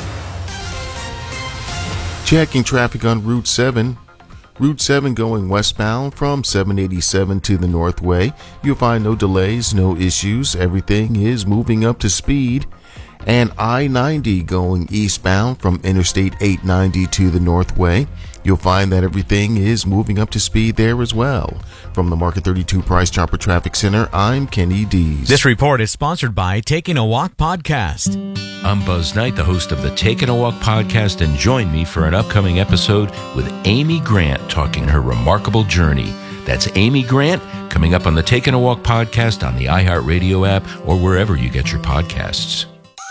Checking traffic on Route seven. Route seven going westbound from seven eighty-seven to the Northway. You'll find no delays, no issues. Everything is moving up to speed. And I ninety going eastbound from Interstate eight ninety to the Northway. You'll find that everything is moving up to speed there as well. From the Market thirty-two Price Chopper Traffic Center, I'm Kenny Dees. This report is sponsored by Taking a Walk Podcast. I'm Buzz Knight, the host of the Taking a Walk podcast, and join me for an upcoming episode with Amy Grant talking her remarkable journey. That's Amy Grant coming up on the Taking a Walk podcast on the iHeartRadio app or wherever you get your podcasts.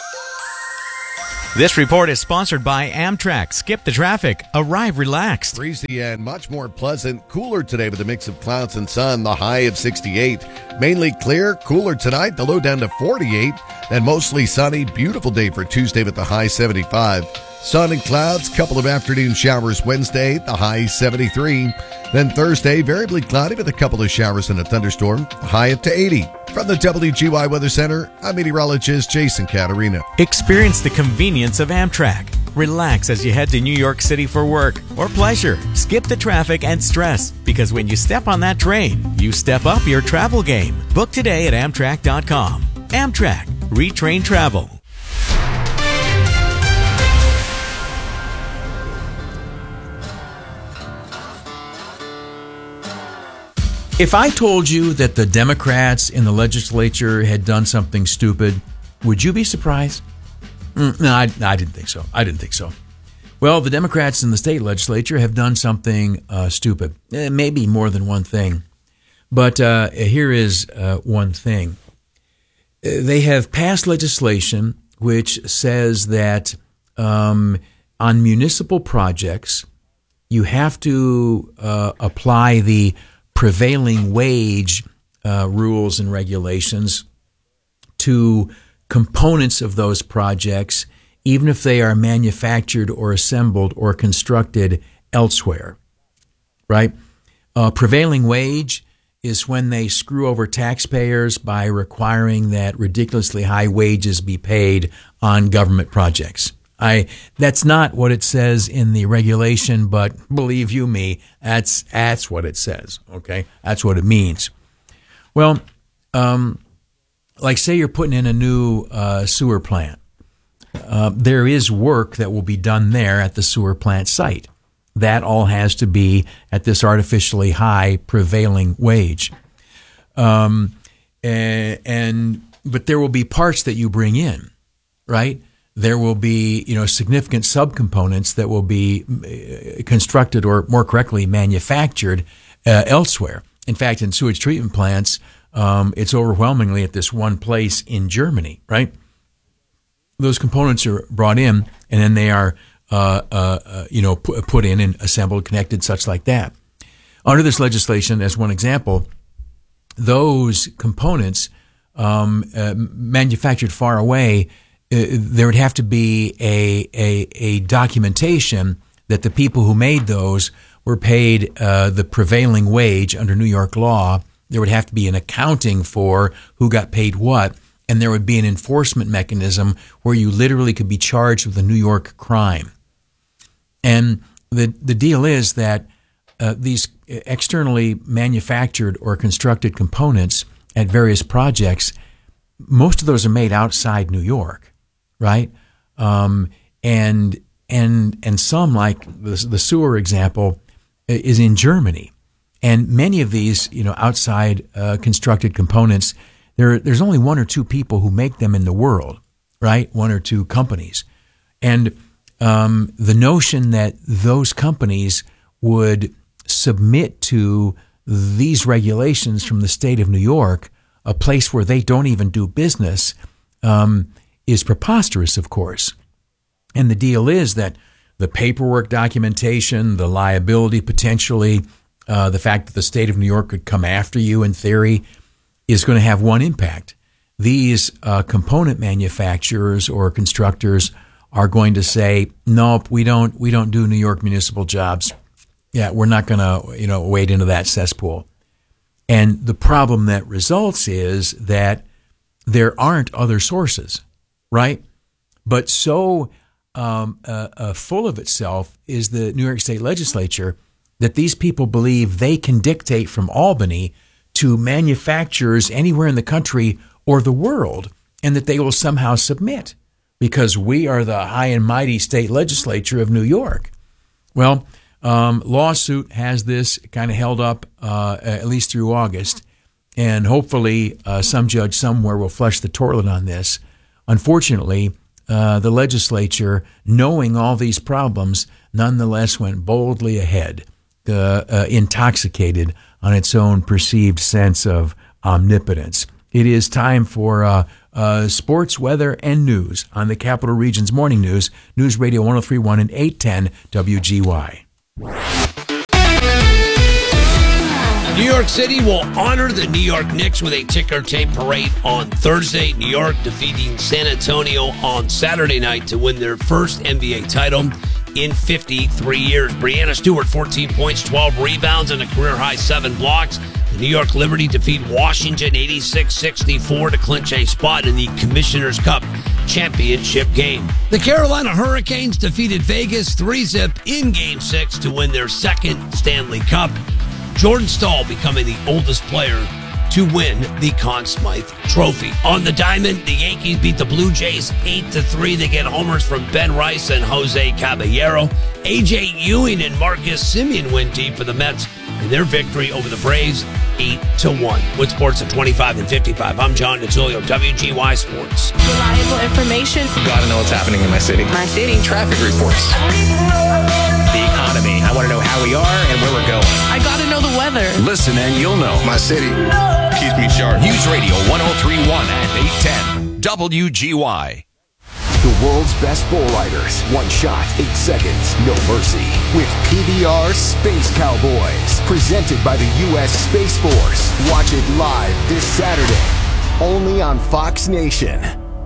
This report is sponsored by Amtrak. Skip the traffic. Arrive relaxed. Breezy and much more pleasant. Cooler today with a mix of clouds and sun. The high of sixty-eight. Mainly clear. Cooler tonight. The low down to forty-eight. Then mostly sunny. Beautiful day for Tuesday with the high seventy-five. Sun and clouds. Couple of afternoon showers Wednesday. The high seventy-three. Then Thursday, variably cloudy with a couple of showers and a thunderstorm. The high up to eighty. From the W G Y Weather Center, I'm meteorologist Jason Caterina. Experience the convenience of Amtrak. Relax as you head to New York City for work or pleasure. Skip the traffic and stress, because when you step on that train, you step up your travel game. Book today at Amtrak dot com. Amtrak. Retrain travel. If I told you that the Democrats in the legislature had done something stupid, would you be surprised? Mm, no, I, I didn't think so. I didn't think so. Well, the Democrats in the state legislature have done something uh, stupid. Eh, maybe more than one thing. But uh, here is uh, one thing. They have passed legislation which says that um, on municipal projects, you have to uh, apply the prevailing wage uh, rules and regulations to components of those projects, even if they are manufactured or assembled or constructed elsewhere, right? Uh, prevailing wage is when they screw over taxpayers by requiring that ridiculously high wages be paid on government projects. I that's not what it says in the regulation, but believe you me, that's that's what it says. Okay, that's what it means. Well, um, like say you're putting in a new uh, sewer plant. Uh, there is work that will be done there at the sewer plant site. That all has to be at this artificially high prevailing wage. Um, and, and but there will be parts that you bring in, right? There will be, you know, significant subcomponents that will be constructed, or more correctly, manufactured uh, elsewhere. In fact, in sewage treatment plants, um, it's overwhelmingly at this one place in Germany, right? Those components are brought in, and then they are, uh, uh, uh, you know, pu- put in and assembled, connected, such like that. Under this legislation, as one example, those components um, uh, manufactured far away there would have to be a, a, a documentation that the people who made those were paid uh, the prevailing wage under New York law. There would have to be an accounting for who got paid what, and there would be an enforcement mechanism where you literally could be charged with a New York crime. And the the deal is that uh, these externally manufactured or constructed components at various projects, most of those are made outside New York, right? Um, and and and some, like the, the sewer example, is in Germany. And many of these, you know, outside uh, constructed components, there there's only one or two people who make them in the world, right? One or two companies. And um, the notion that those companies would submit to these regulations from the state of New York, a place where they don't even do business, um, is preposterous, of course. And the deal is that the paperwork documentation, the liability potentially, uh, the fact that the state of New York could come after you in theory, is going to have one impact. These uh, component manufacturers or constructors are going to say, nope, we don't we don't do New York municipal jobs. Yeah, we're not going to, you know, wade into that cesspool. And the problem that results is that there aren't other sources, right? But so um, uh, uh, full of itself is the New York State Legislature that these people believe they can dictate from Albany to manufacturers anywhere in the country or the world, and that they will somehow submit because we are the high and mighty state legislature of New York. Well, um, lawsuit has this kind of held up uh, at least through August, and hopefully uh, some judge somewhere will flush the toilet on this. Unfortunately, uh, the legislature, knowing all these problems, nonetheless went boldly ahead, uh, uh, intoxicated on its own perceived sense of omnipotence. It is time for uh, uh, sports, weather, and news on the Capital Region's Morning News, News Radio one oh three point one and eight ten W G Y. New York City will honor the New York Knicks with a ticker tape parade on Thursday. New York defeating San Antonio on Saturday night to win their first N B A title in fifty-three years. Breanna Stewart, fourteen points, twelve rebounds, and a career-high seven blocks. The New York Liberty defeat Washington eighty-six sixty-four to clinch a spot in the Commissioner's Cup championship game. The Carolina Hurricanes defeated Vegas three zip in Game six to win their second Stanley Cup. Jordan Staal becoming the oldest player to win the Conn Smythe Trophy. On the diamond, the Yankees beat the Blue Jays eight to three. They get homers from Ben Rice and Jose Caballero. A J Ewing and Marcus Semien win deep for the Mets in their victory over the Braves eight to one. With sports at twenty-five and fifty-five, I'm John DeTulio, W G Y Sports. Reliable information. Gotta know what's happening in my city. My city. Traffic reports. The economy. I want to know how we are and where we're going. I gotta know the weather. Listen and you'll know. My city keeps me sharp. News Radio one oh three point one and eight ten W G Y. The world's best bull riders. One shot, eight seconds, no mercy. With P B R Space Cowboys. Presented by the U S Space Force. Watch it live this Saturday. Only on Fox Nation.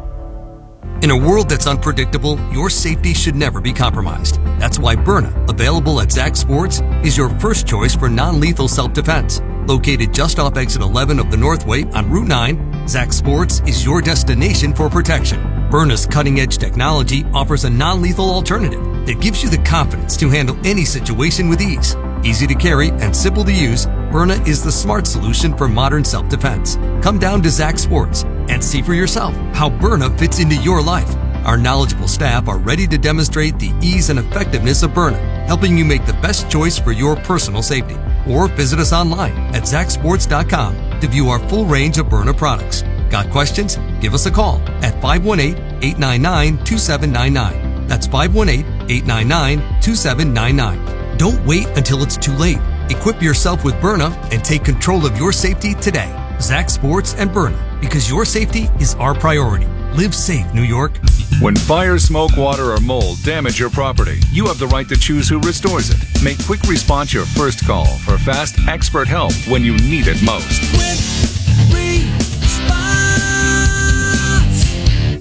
In a world that's unpredictable, your safety should never be compromised. That's why Byrna, available at Zach Sports, is your first choice for non-lethal self-defense. Located just off exit eleven of the Northway on Route nine, Zach Sports is your destination for protection. Byrna's cutting-edge technology offers a non-lethal alternative that gives you the confidence to handle any situation with ease. Easy to carry and simple to use, Byrna is the smart solution for modern self-defense. Come down to Zach Sports and see for yourself how Byrna fits into your life. Our knowledgeable staff are ready to demonstrate the ease and effectiveness of Byrna, helping you make the best choice for your personal safety. Or visit us online at zach sports dot com to view our full range of Byrna products. Got questions? Give us a call at five one eight, eight nine nine, two seven nine nine. That's five one eight, eight nine nine, two seven nine nine. Don't wait until it's too late. Equip yourself with Byrna and take control of your safety today. Zach Sports and Byrna, because your safety is our priority. Live safe, New York. When fire, smoke, water, or mold damage your property, you have the right to choose who restores it. Make quick response your first call for fast, expert help when you need it most.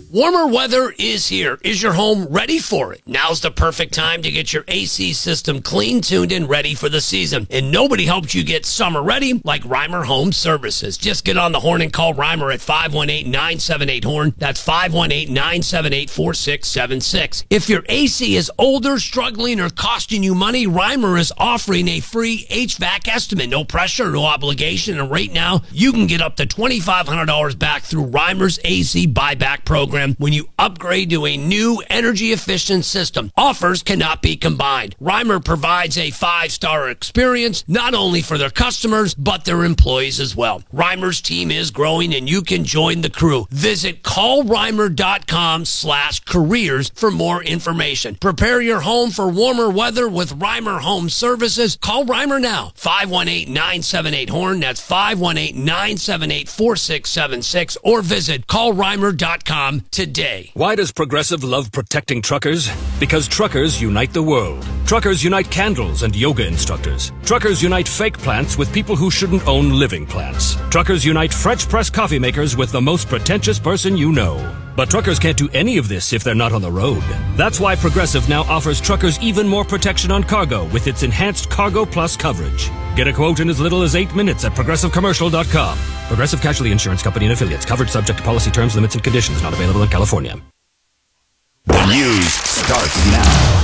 Warmer weather is here. Is your home ready for it? Now's the perfect time to get your A C system clean, tuned, and ready for the season. And nobody helps you get summer ready like Reimer Home Services. Just get on the horn and call Reimer at five one eight, nine seven eight, HORN. That's five one eight, nine seven eight, four six seven six. If your A C is older, struggling, or costing you money, Reimer is offering a free H V A C estimate. No pressure, no obligation. And right now, you can get up to twenty-five hundred dollars back through Reimer's A C buyback program when you upgrade to a new energy-efficient system. Offers cannot be combined. Reimer provides a five-star experience, not only for their customers, but their employees as well. Reimer's team is growing, and you can join the crew. Visit callreimer.com slash careers for more information. Prepare your home for warmer weather with Reimer Home Services. Call Reimer now, five one eight, nine seven eight, HORN. That's five one eight, nine seven eight, four six seven six, or visit call reimer dot com today. Why does Progressive love protecting truckers? Because truckers unite the world. Truckers unite candles and yoga instructors. Truckers unite fake plants with people who shouldn't own living plants. Truckers unite French press coffee makers with the most pretentious person you know. But truckers can't do any of this if they're not on the road. That's why Progressive now offers truckers even more protection on cargo with its enhanced Cargo Plus coverage. Get a quote in as little as eight minutes at progressive commercial dot com. Progressive Casualty Insurance Company and Affiliates. Coverage subject to policy terms, limits, and conditions. Not available in California. The news starts now.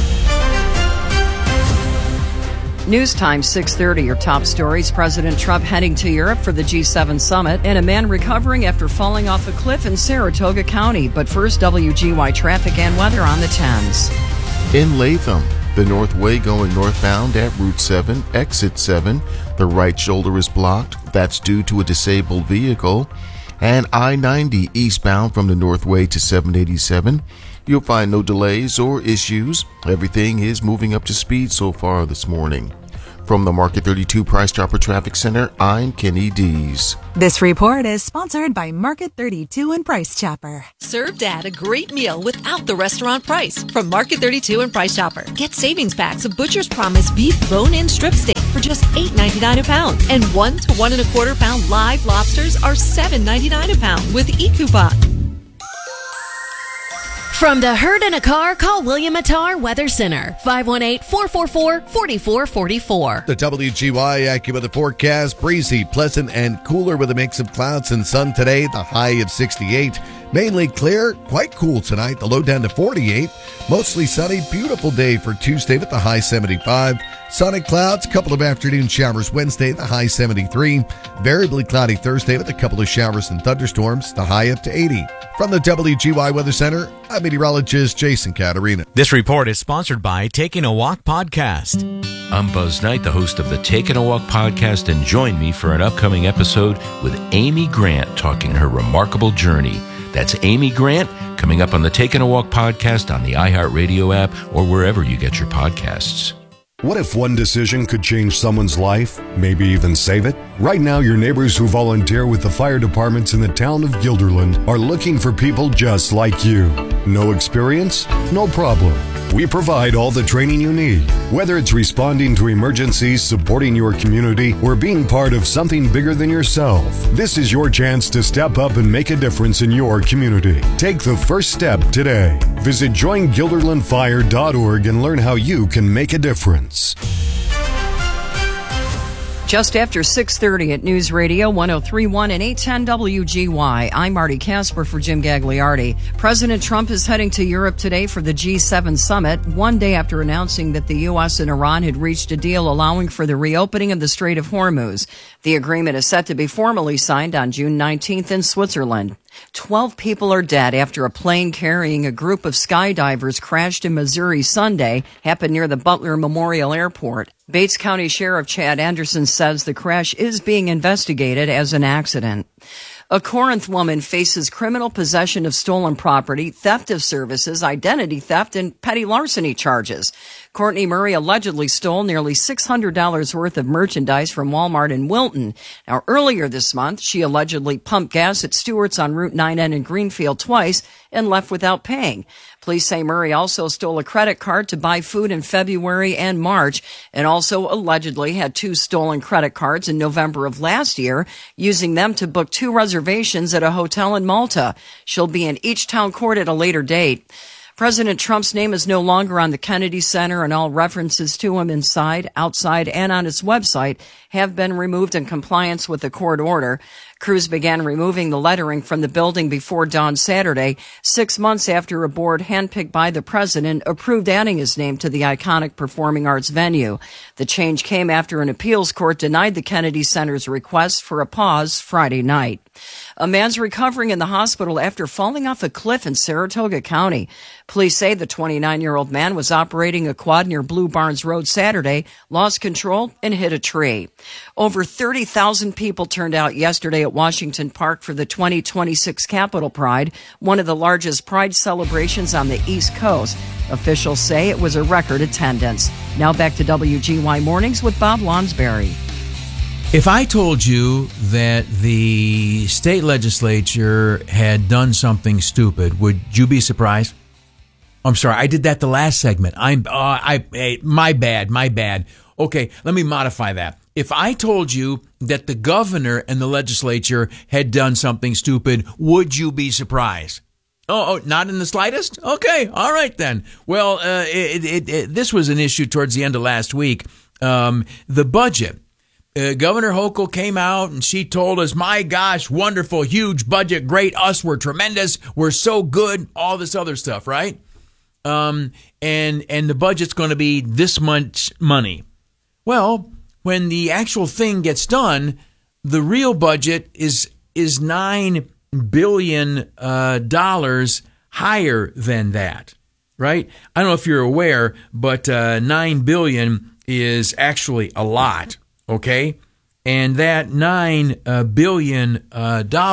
News time, six thirty. Your top stories. President Trump heading to Europe for the G seven summit, and a man recovering after falling off a cliff in Saratoga County. But first, W G Y traffic and weather on the tens. In Latham, the Northway going northbound at Route seven, exit seven. The right shoulder is blocked. That's due to a disabled vehicle. And I ninety eastbound from the Northway to seven eighty-seven. You'll find no delays or issues. Everything is moving up to speed so far this morning. From the Market thirty-two Price Chopper Traffic Center, I'm Kenny Dees. This report is sponsored by Market thirty-two and Price Chopper. Serve Dad a great meal without the restaurant price from Market thirty-two and Price Chopper. Get savings packs of Butcher's Promise beef bone-in strip steak for just eight ninety-nine a pound, and one to one and a quarter pound live lobsters are seven ninety-nine a pound with e-coupon. From the herd in a car, call William Attar Weather Center, five one eight, four four four, four four four four. The W G Y AccuWeather forecast, breezy, pleasant, and cooler with a mix of clouds and sun today, the high of sixty-eight. Mainly clear, quite cool tonight, the low down to forty-eight. Mostly sunny, beautiful day for Tuesday with the high seventy-five. Sunny clouds, couple of afternoon showers Wednesday, the high seventy-three. Variably cloudy Thursday with a couple of showers and thunderstorms, the high up to eighty. From the W G Y Weather Center, I'm meteorologist Jason Caterina. This report is sponsored by Taking a Walk Podcast. I'm Buzz Knight, the host of the Taking a Walk podcast, and join me for an upcoming episode with Amy Grant talking her remarkable journey. That's Amy Grant, coming up on the Taking a Walk podcast on the iHeartRadio app or wherever you get your podcasts. What if one decision could change someone's life, maybe even save it? Right now, your neighbors who volunteer with the fire departments in the town of Guilderland are looking for people just like you. No experience? No problem. We provide all the training you need, whether it's responding to emergencies, supporting your community, or being part of something bigger than yourself. This is your chance to step up and make a difference in your community. Take the first step today. Visit join guilderland fire dot org and learn how you can make a difference. Just after six thirty at News Radio one oh three point one and eight ten W G Y. I'm Marty Casper for Jim Gagliardi. President Trump is heading to Europe today for the G seven summit, one day after announcing that the U S and Iran had reached a deal allowing for the reopening of the Strait of Hormuz. The agreement is set to be formally signed on June nineteenth in Switzerland. Twelve people are dead after a plane carrying a group of skydivers crashed in Missouri Sunday, happened near the Butler Memorial Airport. Bates County Sheriff Chad Anderson says the crash is being investigated as an accident. A Corinth woman faces criminal possession of stolen property, theft of services, identity theft, and petty larceny charges. Courtney Murray allegedly stole nearly six hundred dollars worth of merchandise from Walmart in Wilton. Now, earlier this month, she allegedly pumped gas at Stewart's on Route nine N in Greenfield twice and left without paying. Police say Murray also stole a credit card to buy food in February and March, and also allegedly had two stolen credit cards in November of last year, using them to book two reservations at a hotel in Malta. She'll be in each town court at a later date. President Trump's name is no longer on the Kennedy Center, and all references to him inside, outside, and on his website have been removed in compliance with the court order. Crews began removing the lettering from the building before dawn Saturday, six months after a board handpicked by the president approved adding his name to the iconic performing arts venue. The change came after an appeals court denied the Kennedy Center's request for a pause Friday night. A man's recovering in the hospital after falling off a cliff in Saratoga County. Police say the twenty-nine-year-old man was operating a quad near Blue Barns Road Saturday, lost control, and hit a tree. Over thirty thousand people turned out yesterday at Washington Park for the twenty twenty-six Capitol Pride, one of the largest pride celebrations on the East Coast. Officials say it was a record attendance. Now back to W G Y Mornings with Bob Lonsberry. If I told you that the state legislature had done something stupid, would you be surprised? I'm sorry, I did that the last segment. I'm, uh, I, hey, my bad, my bad. Okay, let me modify that. If I told you that the governor and the legislature had done something stupid, would you be surprised? Oh, oh not in the slightest? Okay, all right then. Well, uh, it, it, it, this was an issue towards the end of last week. Um, the budget. Uh, Governor Hochul came out and she told us, my gosh, wonderful, huge budget, great, us, we're tremendous, we're so good, all this other stuff, right? Um, and and the budget's going to be this much money. Well, when the actual thing gets done, the real budget is is nine billion uh, dollars higher than that, right? I don't know if you're aware, but uh, nine billion is actually a lot. Okay, and that nine uh, billion uh, dollars